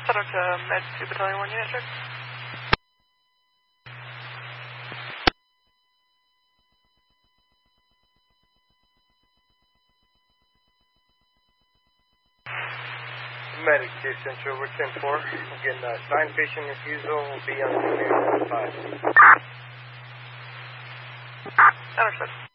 Center to Med 2 Battalion 1 unit, check. Medic 2 Central, we're 10-4. We're getting a 9 patient refusal. We'll be on the 5. Understood.